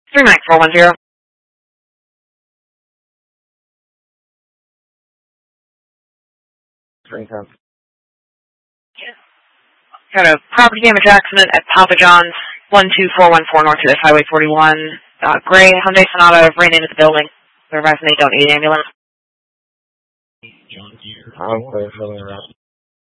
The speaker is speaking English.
3 Mike 410. Got a property damage accident at Papa John's, 12414 North US Highway 41. Gray Hyundai Sonata ran into the building. They're advising they don't need an ambulance. I'm clear for the route.